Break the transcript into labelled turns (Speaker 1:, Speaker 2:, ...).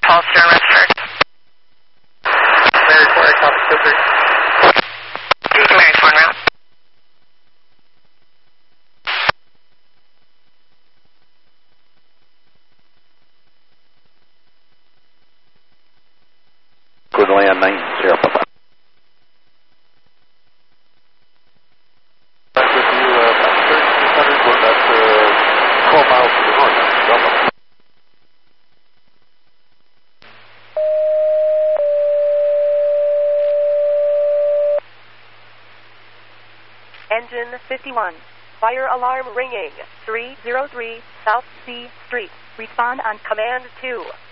Speaker 1: Paul Stern, Redford.
Speaker 2: Mary 4, copy 23.
Speaker 1: Mary 4 en route.
Speaker 3: Good land 90, Papa.
Speaker 2: Back with you, 3600, we're about 12 miles to the north. Delta.
Speaker 4: Engine 51. Fire alarm ringing. 303 South C Street. Respond on Command 2.